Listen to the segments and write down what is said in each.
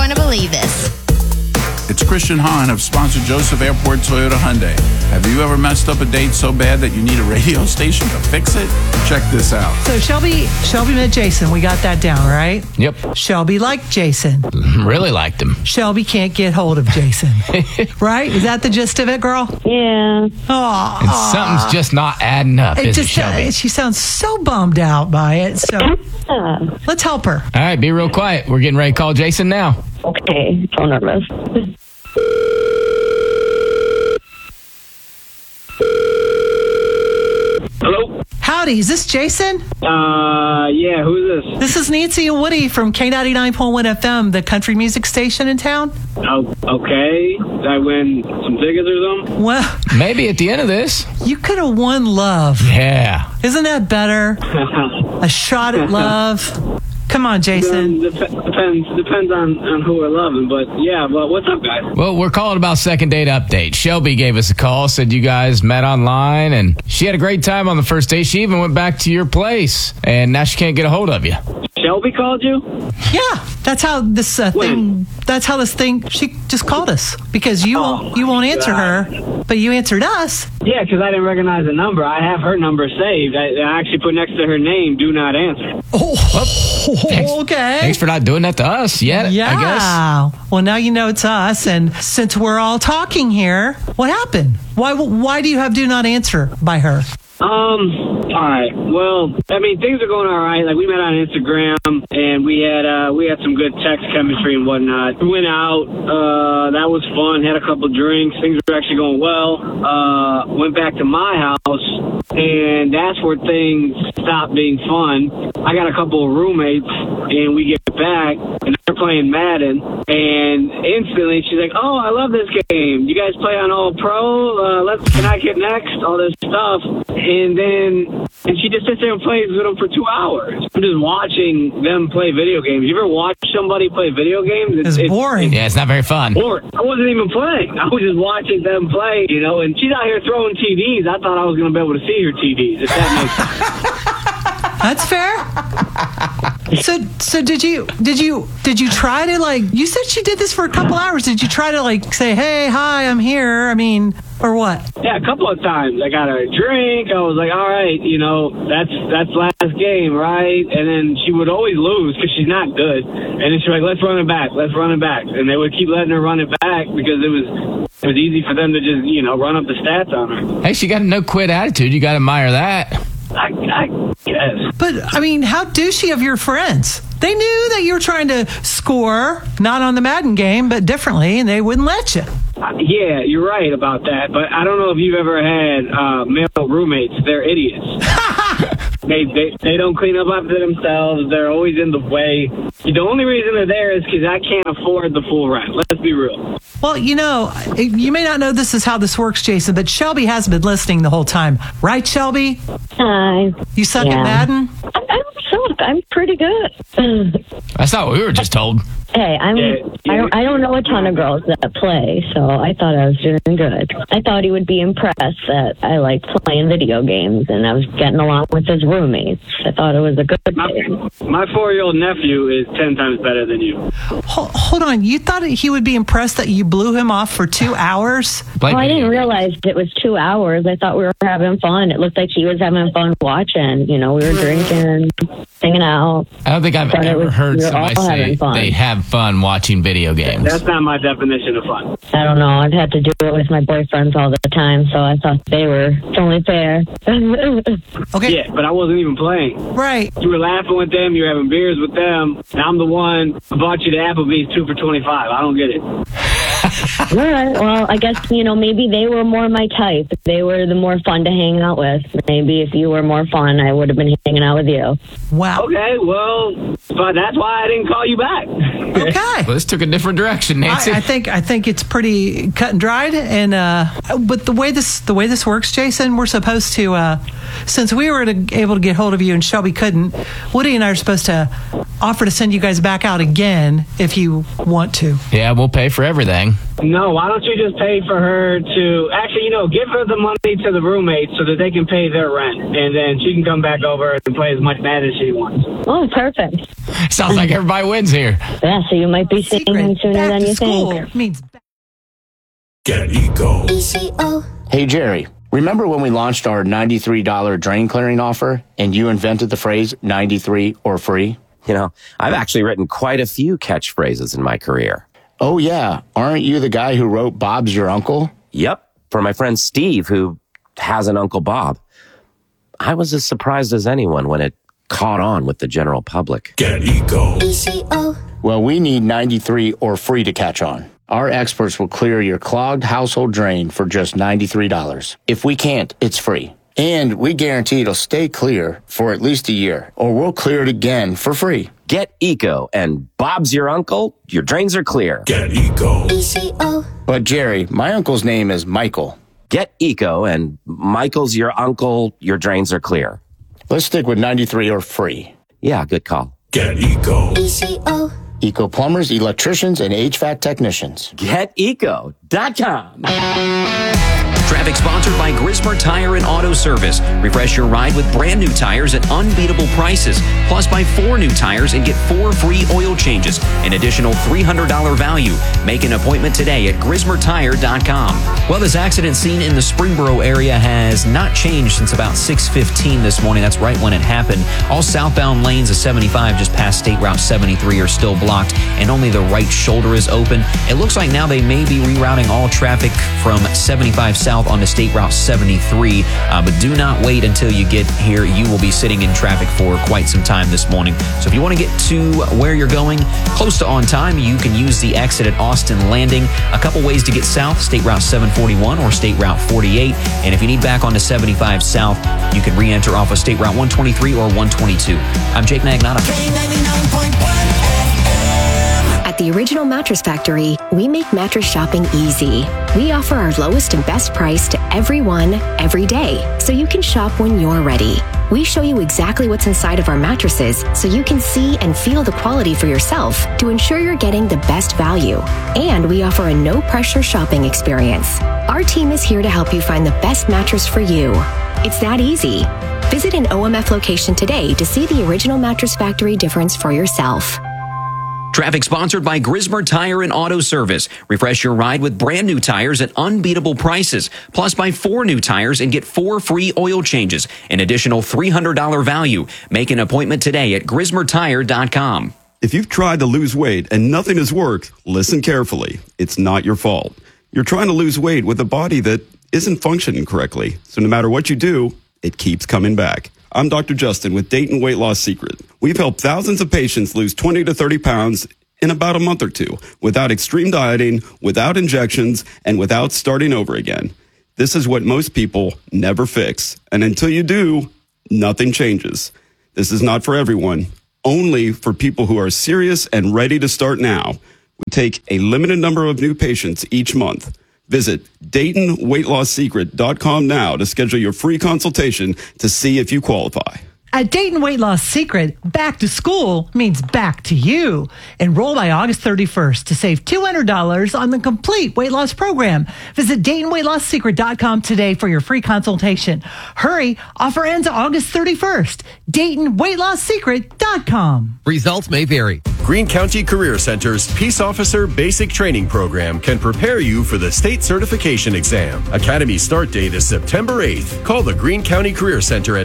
want to believe this. It's Christian Hahn of sponsor Joseph Airport Toyota Hyundai. Have you ever messed up a date so bad that you need a radio station to fix it? Check this out. So Shelby met Jason. We got that down, right? Yep. Shelby liked Jason. Really liked him. Shelby can't get hold of Jason. Right? Is that the gist of it, girl? Yeah. Oh, And something's just not adding up, is it, Shelby? She sounds so bummed out by it. So let's help her. All right, be real quiet. We're getting ready to call Jason now. Okay. So nervous. Hello? Howdy, is this Jason? Yeah, who's this? This is Nancy and Woody from K99.1 FM, the country music station in town. Oh, okay. Did I win some tickets or something? Well, Maybe at the end of this. you could have won love. Yeah. Isn't that better? A shot at love. Come on, Jason. Depends on who we're loving, but yeah, but what's up, guys? Well, we're calling about second date update. Shelby gave us a call, said you guys met online, and she had a great time on the first date. She even went back to your place, and now she can't get a hold of you. Shelby called you? Yeah, that's how this thing. That's how this thing. She just called us because you won't answer her, but you answered us. Yeah, because I didn't recognize the number. I have her number saved. I actually put next to her name, do not answer. Okay. Thanks for not doing that to us yet, Yeah. I guess. Well, now you know it's us, and since we're all talking here, what happened? Why do you have do not answer by her? All right. Well, I mean, things are going all right. Like, we met on Instagram, and we had some good text chemistry and whatnot. We went out. That was fun. Had a couple drinks. Things were actually going well. Went back to my house, and that's where things stopped being fun. I got a couple of roommates, and we get back, and they're playing Madden, and instantly she's like, "Oh, I love this game. You guys play on All Pro? Can I get next?" All this stuff. And she just sits there and plays with them for 2 hours. I'm just watching them play video games. You ever watch somebody play video games? It's boring. Yeah, it's not very fun. Boring. I wasn't even playing. I was just watching them play, and she's out here throwing TVs. I thought I was going to be able to see her TVs, if that makes sense. That's fair. So did you try to, like, you said she did this for a couple hours. Did you try to, like, say, "Hey, hi, I'm here"? I mean, or what? Yeah, a couple of times. I got her a drink. I was like, all right, that's last game, right? And then she would always lose because she's not good. And then she's like, let's run it back. And they would keep letting her run it back because it was easy for them to just, run up the stats on her. Hey, she got a no-quit attitude. You got to admire that. I guess. But, I mean, how douchey of your friends. They knew that you were trying to score, not on the Madden game, but differently, and they wouldn't let you. Yeah, you're right about that. But I don't know if you've ever had male roommates. They're idiots. They don't clean up after themselves. They're always in the way. The only reason they're there is because I can't afford the full rent. Let's be real. Well, you may not know this is how this works, Jason, but Shelby has been listening the whole time. Right, Shelby? Hi. You suck at Madden? I don't suck. I'm pretty good. That's not what we were just told. Hey, I don't know a ton of girls that play, so I thought I was doing good. I thought he would be impressed that I like playing video games and I was getting along with his roommates. I thought it was a good thing. My 4-year-old nephew is 10 times better than you. Hold on. You thought he would be impressed that you blew him off for 2 hours? Well, I didn't realize it was 2 hours. I thought we were having fun. It looked like he was having fun watching. We were drinking, hanging out. I don't think I've ever heard somebody say they have fun watching video games. That's not my definition of fun. I don't know. I've had to do it with my boyfriends all the time, so I thought it's only fair. Okay. Yeah, but I wasn't even playing. Right. You were laughing with them. You were having beers with them. And I'm the one who bought you the Applebee's 2 for $25. I don't get it. All right. Well, I guess, maybe they were more my type. They were the more fun to hang out with. Maybe if you were more fun, I would have been hanging out with you. Wow. Okay, well, but that's why I didn't call you back. Okay. Well, this took a different direction, Nancy. I think it's pretty cut and dried, and but the way this works, Jason, we're supposed to, since we were able to get hold of you and Shelby couldn't, Woody and I are supposed to offer to send you guys back out again if you want to. Yeah, we'll pay for everything. No, why don't you just pay for her to actually, give her the money to the roommates so that they can pay their rent, and then she can come back over and play as much Madden as she wants. Oh, perfect. Sounds like everybody wins here. Yeah, so you might be seeing him sooner back than to you school think. means Get Eco. Hey, Jerry, remember when we launched our $93 drain clearing offer and you invented the phrase 93 or free? I've actually written quite a few catchphrases in my career. Oh, yeah. Aren't you the guy who wrote Bob's Your Uncle? Yep, for my friend Steve, who has an Uncle Bob. I was as surprised as anyone when it caught on with the general public. Get Eco. Well, we need 93 or free to catch on. Our experts will clear your clogged household drain for just $93. If we can't, it's free. And we guarantee it'll stay clear for at least a year, or we'll clear it again for free. Get Eco, and Bob's your uncle, your drains are clear. Get Eco. But Jerry, my uncle's name is Michael. Get Eco, and Michael's your uncle, your drains are clear. Let's stick with 93 or free. Yeah, good call. Get Eco. Eco plumbers, electricians, and HVAC technicians. GetEco.com. Traffic sponsored by Grismer Tire and Auto Service. Refresh your ride with brand new tires at unbeatable prices. Plus, buy 4 new tires and get 4 free oil changes. An additional $300 value. Make an appointment today at GrismerTire.com. Well, this accident scene in the Springboro area has not changed since about 6:15 this morning. That's right when it happened. All southbound lanes of 75 just past State Route 73 are still blocked, and only the right shoulder is open. It looks like now they may be rerouting all traffic from 75 south onto State Route 73, but do not wait until you get here. You will be sitting in traffic for quite some time this morning. So if you want to get to where you're going close to on time, you can use the exit at Austin Landing. A couple ways to get south: State Route 741 or State Route 48. And if you need back onto 75 south, you can re-enter off of State Route 123 or 122. I'm Jake Magnotta. At the Original Mattress Factory, we make mattress shopping easy. We offer our lowest and best price to everyone, every day, so you can shop when you're ready. We show you exactly what's inside of our mattresses so you can see and feel the quality for yourself to ensure you're getting the best value. And we offer a no-pressure shopping experience. Our team is here to help you find the best mattress for you. It's that easy. Visit an OMF location today to see the Original Mattress Factory difference for yourself. Traffic sponsored by Grismer Tire and Auto Service. Refresh your ride with brand new tires at unbeatable prices. Plus, buy 4 new tires and get 4 free oil changes. An additional $300 value. Make an appointment today at GrismerTire.com. If you've tried to lose weight and nothing has worked, listen carefully. It's not your fault. You're trying to lose weight with a body that isn't functioning correctly. So no matter what you do, it keeps coming back. I'm Dr. Justin with Dayton Weight Loss Secret. We've helped thousands of patients lose 20 to 30 pounds in about a month or two without extreme dieting, without injections, and without starting over again. This is what most people never fix. And until you do, nothing changes. This is not for everyone, only for people who are serious and ready to start now. We take a limited number of new patients each month. Visit DaytonWeightLossSecret.com now to schedule your free consultation to see if you qualify. At Dayton Weight Loss Secret, back to school means back to you. Enroll by August 31st to save $200 on the complete weight loss program. Visit DaytonWeightLossSecret.com today for your free consultation. Hurry, offer ends August 31st. DaytonWeightLossSecret.com. Results may vary. Greene County Career Center's Peace Officer Basic Training Program can prepare you for the state certification exam. Academy start date is September 8th. Call the Greene County Career Center at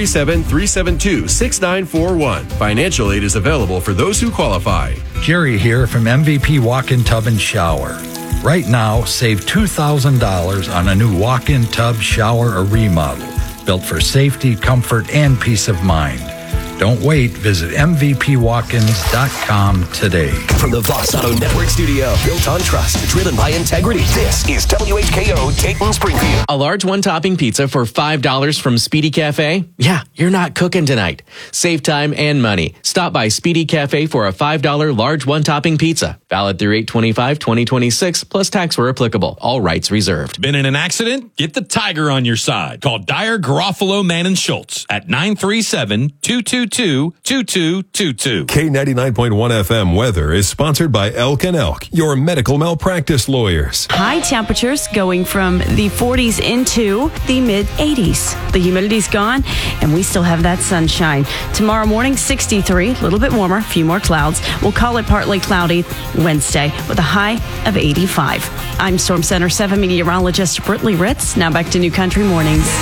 937-372-6941. Financial aid is available for those who qualify. Jerry here from MVP Walk-In Tub and Shower. Right now, save $2,000 on a new walk-in tub, shower, or remodel, built for safety, comfort, and peace of mind. Don't wait. Visit MVPWalkins.com today. From the Voss Auto Network studio, built on trust, driven by integrity, this is WHKO Dayton Springfield. A large one-topping pizza for $5 from Speedy Cafe? Yeah, you're not cooking tonight. Save time and money. Stop by Speedy Cafe for a $5 large one-topping pizza. Valid through 8/25/2026, plus tax where applicable. All rights reserved. Been in an accident? Get the tiger on your side. Call Dyer, Garofalo, Mann & Schultz at 937-22 888-222-2222. K99.1 FM weather is sponsored by Elk & Elk, your medical malpractice lawyers. High temperatures going from the 40s into the mid-80s. The humidity's gone, and we still have that sunshine. Tomorrow morning, 63, a little bit warmer, a few more clouds. We'll call it partly cloudy Wednesday with a high of 85. I'm Storm Center 7 meteorologist Brittany Ritz. Now back to New Country Mornings.